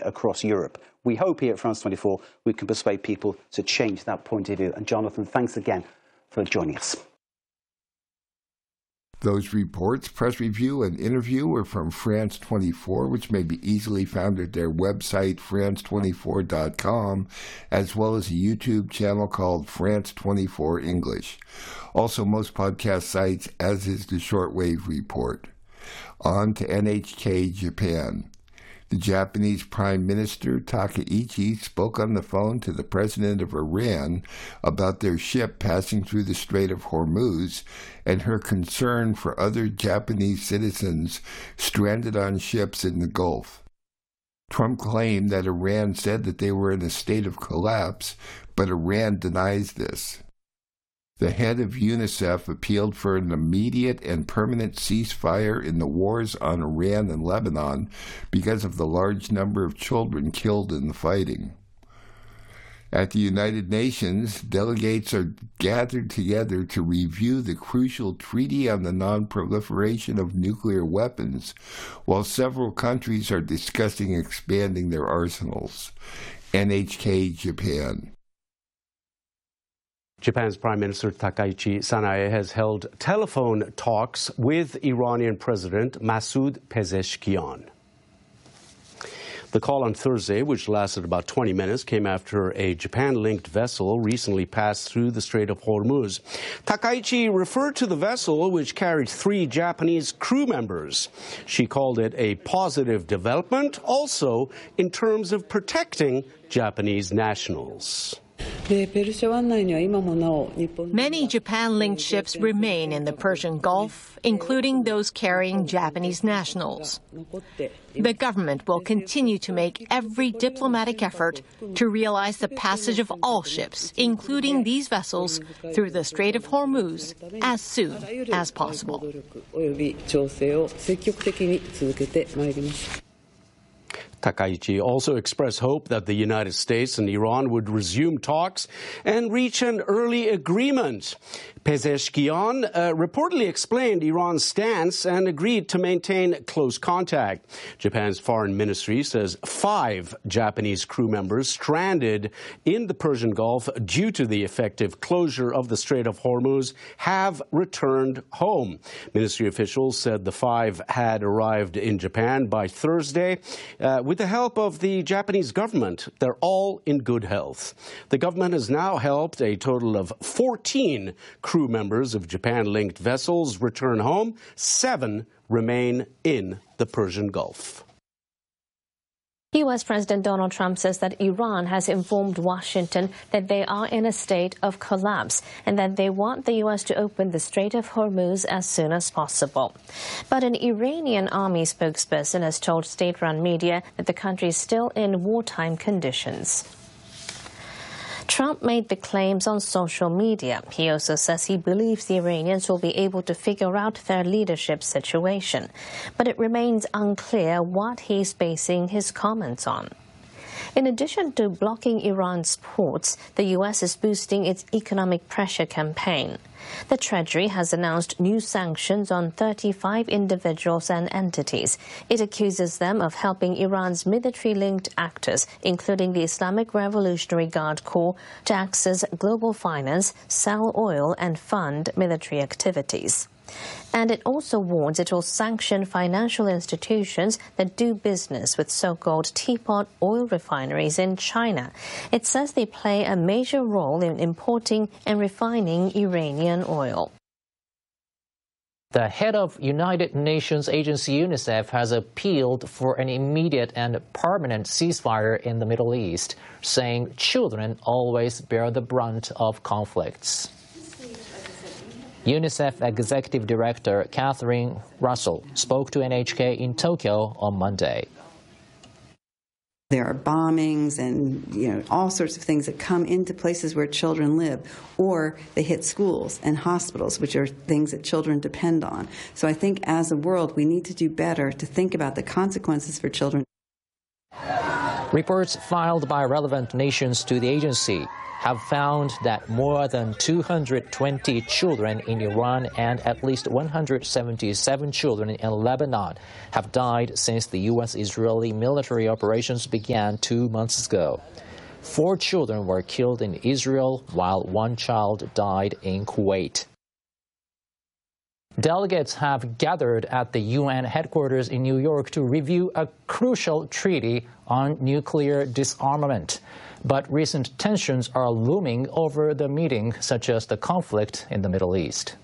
across Europe. We hope here at France 24 we can persuade people to change that point of view. And Jonathan, thanks again for joining us. Those reports, press review, and interview were from France 24, which may be easily found at their website, france24.com, as well as a YouTube channel called France 24 English. Also, most podcast sites, as is the Shortwave Report. On to NHK Japan. The Japanese Prime Minister Takaichi spoke on the phone to the President of Iran about their ship passing through the Strait of Hormuz and her concern for other Japanese citizens stranded on ships in the Gulf. Trump claimed that Iran said that they were in a state of collapse, but Iran denies this. The head of UNICEF appealed for an immediate and permanent ceasefire in the wars on Iran and Lebanon because of the large number of children killed in the fighting. At the United Nations, delegates are gathered together to review the crucial Treaty on the Non-Proliferation of Nuclear Weapons, while several countries are discussing expanding their arsenals. NHK Japan. Japan's Prime Minister Takaichi Sanae has held telephone talks with Iranian President Masoud Pezeshkian. The call on Thursday, which lasted about 20 minutes, came after a Japan-linked vessel recently passed through the Strait of Hormuz. Takaichi referred to the vessel, which carried 3 Japanese crew members. She called it a positive development, also in terms of protecting Japanese nationals. Many Japan-linked ships remain in the Persian Gulf, including those carrying Japanese nationals. The government will continue to make every diplomatic effort to realize the passage of all ships, including these vessels, through the Strait of Hormuz as soon as possible. Takaichi also expressed hope that the United States and Iran would resume talks and reach an early agreement. Pezeshkian reportedly explained Iran's stance and agreed to maintain close contact. Japan's foreign ministry says 5 Japanese crew members stranded in the Persian Gulf due to the effective closure of the Strait of Hormuz have returned home. Ministry officials said the 5 had arrived in Japan by Thursday. With the help of the Japanese government, they're all in good health. The government has now helped a total of 14 crew members of Japan-linked vessels return home. 7 remain in the Persian Gulf. U.S. President Donald Trump says that Iran has informed Washington that they are in a state of collapse and that they want the U.S. to open the Strait of Hormuz as soon as possible. But an Iranian army spokesperson has told state-run media that the country is still in wartime conditions. Trump made the claims on social media. He also says he believes the Iranians will be able to figure out their leadership situation. But it remains unclear what he's basing his comments on. In addition to blocking Iran's ports, the U.S. is boosting its economic pressure campaign. The Treasury has announced new sanctions on 35 individuals and entities. It accuses them of helping Iran's military-linked actors, including the Islamic Revolutionary Guard Corps, to access global finance, sell oil, and fund military activities. And it also warns it will sanction financial institutions that do business with so-called teapot oil refineries in China. It says they play a major role in importing and refining Iranian oil. The head of United Nations agency UNICEF has appealed for an immediate and permanent ceasefire in the Middle East, saying children always bear the brunt of conflicts. UNICEF Executive Director Catherine Russell spoke to NHK in Tokyo on Monday. There are bombings and all sorts of things that come into places where children live, or they hit schools and hospitals, which are things that children depend on. So I think as a world we need to do better to think about the consequences for children. Reports filed by relevant nations to the agency have found that more than 220 children in Iran and at least 177 children in Lebanon have died since the U.S.-Israeli military operations began 2 months ago. 4 children were killed in Israel, while 1 child died in Kuwait. Delegates have gathered at the UN headquarters in New York to review a crucial treaty on nuclear disarmament. But recent tensions are looming over the meeting, such as the conflict in the Middle East.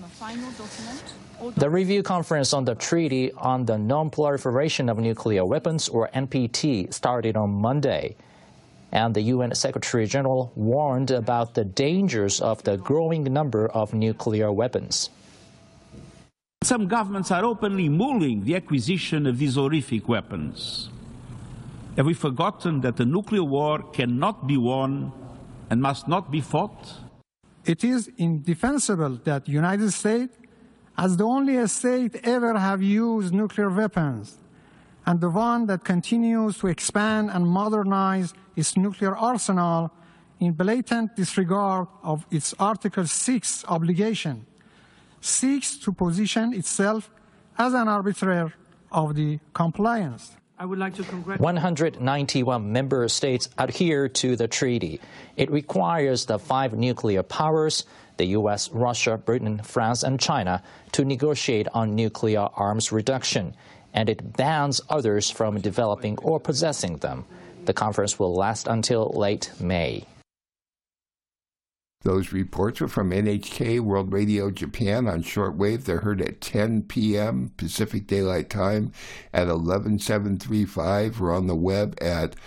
The review conference on the Treaty on the Non-Proliferation of Nuclear Weapons, or NPT, started on Monday. And the UN Secretary-General warned about the dangers of the growing number of nuclear weapons. Some governments are openly mulling the acquisition of these horrific weapons. Have we forgotten that the nuclear war cannot be won and must not be fought? It is indefensible that the United States, as the only state ever have used nuclear weapons, and the one that continues to expand and modernize its nuclear arsenal in blatant disregard of its Article 6 obligation, seeks to position itself as an arbiter of the compliance. I would like to congratulate 191 member states adhere to the treaty. It requires the 5 nuclear powers, the U.S., Russia, Britain, France, and China, to negotiate on nuclear arms reduction, and it bans others from developing or possessing them. The conference will last until late May. Those reports are from NHK World Radio Japan on shortwave. They're heard at 10 p.m. Pacific Daylight Time at 11735 or on the web at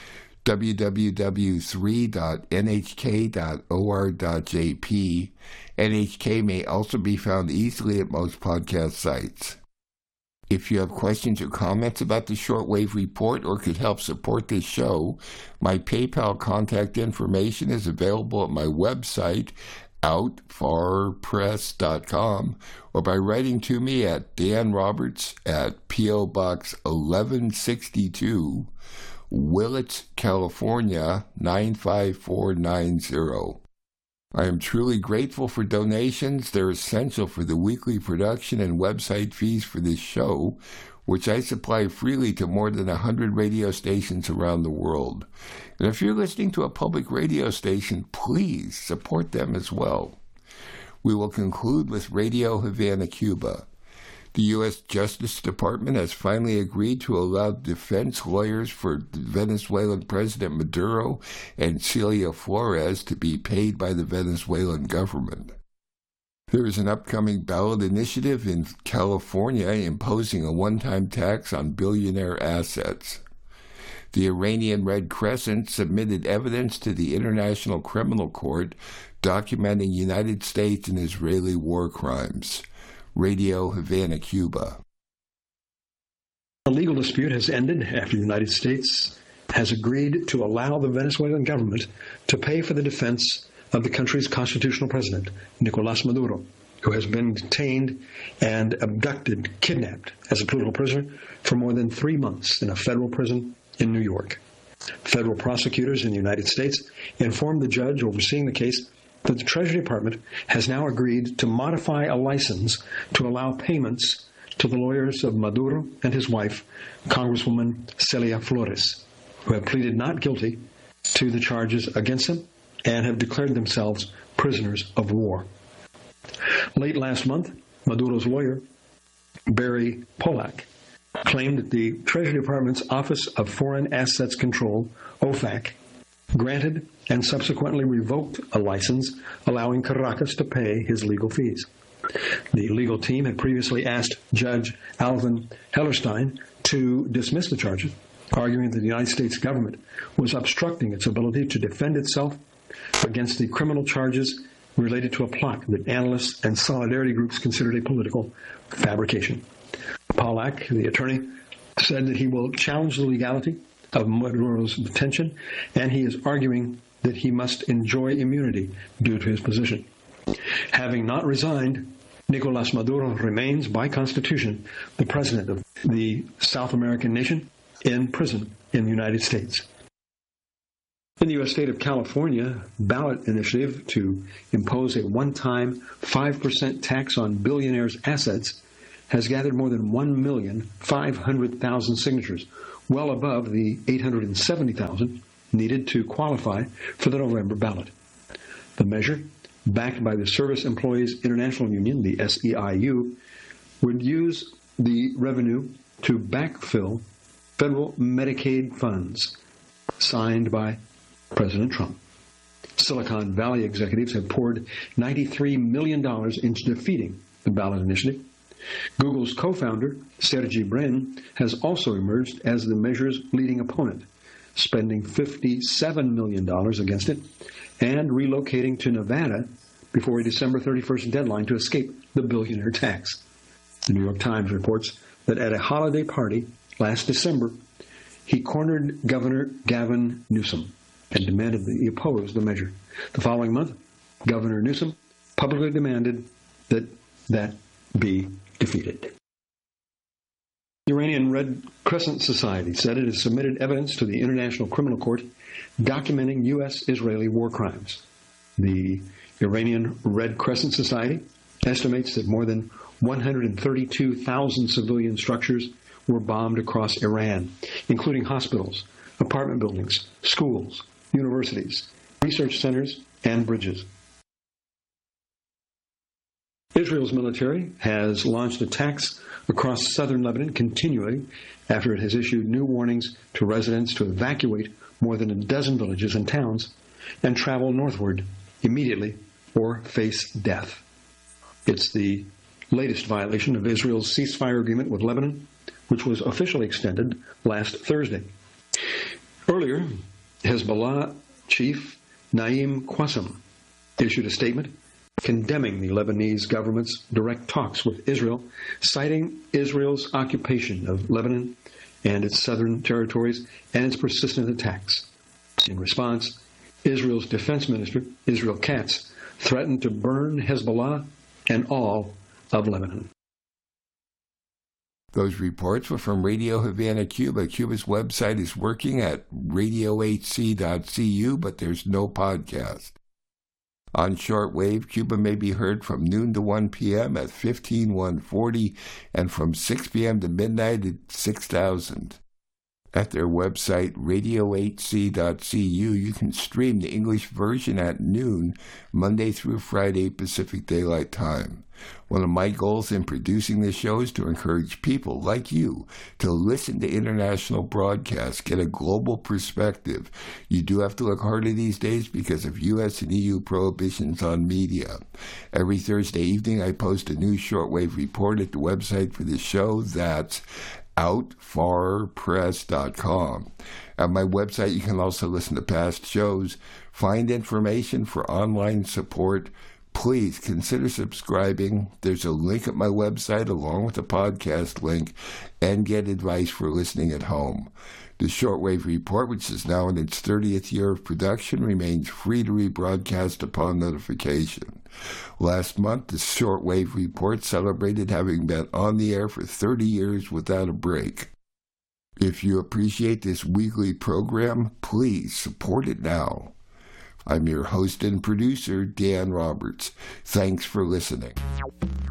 www.3.nhk.or.jp. NHK may also be found easily at most podcast sites. If you have questions or comments about the Shortwave Report or could help support this show, my PayPal contact information is available at my website, outfarpress.com, or by writing to me at Dan Roberts at P.O. Box 1162, Willits, California, 95490. I am truly grateful for donations. They're essential for the weekly production and website fees for this show, which I supply freely to more than 100 radio stations around the world. And if you're listening to a public radio station, please support them as well. We will conclude with Radio Havana, Cuba. The U.S. Justice Department has finally agreed to allow defense lawyers for Venezuelan President Maduro and Celia Flores to be paid by the Venezuelan government. There is an upcoming ballot initiative in California imposing a one-time tax on billionaire assets. The Iranian Red Crescent submitted evidence to the International Criminal Court documenting United States and Israeli war crimes. Radio Havana, Cuba. The legal dispute has ended after the United States has agreed to allow the Venezuelan government to pay for the defense of the country's constitutional president, Nicolás Maduro, who has been detained and abducted, kidnapped as a political prisoner for more than 3 months in a federal prison in New York. Federal prosecutors in the United States informed the judge overseeing the case that the Treasury Department has now agreed to modify a license to allow payments to the lawyers of Maduro and his wife, Congresswoman Celia Flores, who have pleaded not guilty to the charges against them and have declared themselves prisoners of war. Late last month, Maduro's lawyer, Barry Polak, claimed that the Treasury Department's Office of Foreign Assets Control, OFAC, granted and subsequently revoked a license allowing Caracas to pay his legal fees. The legal team had previously asked Judge Alvin Hellerstein to dismiss the charges, arguing that the United States government was obstructing its ability to defend itself against the criminal charges related to a plot that analysts and solidarity groups considered a political fabrication. Pollack, the attorney, said that he will challenge the legality of Maduro's detention, and he is arguing that he must enjoy immunity due to his position. Having not resigned, Nicolás Maduro remains, by constitution, the president of the South American nation in prison in the United States. In the U.S. state of California, ballot initiative to impose a one-time 5% tax on billionaires' assets has gathered more than 1,500,000 signatures, well above the 870,000 needed to qualify for the November ballot. The measure, backed by the Service Employees International Union, the SEIU, would use the revenue to backfill federal Medicaid funds, signed by President Trump. Silicon Valley executives have poured $93 million into defeating the ballot initiative. Google's co-founder, Sergey Brin, has also emerged as the measure's leading opponent, spending $57 million against it and relocating to Nevada before a December 31st deadline to escape the billionaire tax. The New York Times reports that at a holiday party last December, he cornered Governor Gavin Newsom and demanded that he oppose the measure. The following month, Governor Newsom publicly demanded that be defeated. The Iranian Red Crescent Society said it has submitted evidence to the International Criminal Court documenting U.S.-Israeli war crimes. The Iranian Red Crescent Society estimates that more than 132,000 civilian structures were bombed across Iran, including hospitals, apartment buildings, schools, universities, research centers, and bridges. Israel's military has launched attacks across southern Lebanon, continuing after it has issued new warnings to residents to evacuate more than a dozen villages and towns and travel northward immediately or face death. It's the latest violation of Israel's ceasefire agreement with Lebanon, which was officially extended last Thursday. Earlier, Hezbollah chief Naim Qassem issued a statement condemning the Lebanese government's direct talks with Israel, citing Israel's occupation of Lebanon and its southern territories and its persistent attacks. In response, Israel's defense minister, Israel Katz, threatened to burn Hezbollah and all of Lebanon. Those reports were from Radio Havana, Cuba. Cuba's website is working at radiohc.cu, but there's no podcast. On shortwave, Cuba may be heard from noon to 1 p.m. at 15140 and from 6 p.m. to midnight at 6000. At their website, radiohc.cu, you can stream the English version at noon, Monday through Friday, Pacific Daylight Time. One of my goals in producing this show is to encourage people like you to listen to international broadcasts, get a global perspective. You do have to look harder these days because of U.S. and EU prohibitions on media. Every Thursday evening, I post a new shortwave report at the website for the show. That's outfarpress.com. At my website, you can also listen to past shows, find information for online support. Please consider subscribing. There's a link at my website along with a podcast link, and get advice for listening at home. The Shortwave Report, which is now in its 30th year of production, remains free to rebroadcast upon notification. Last month, the Shortwave Report celebrated having been on the air for 30 years without a break. If you appreciate this weekly program, please support it now. I'm your host and producer, Dan Roberts. Thanks for listening.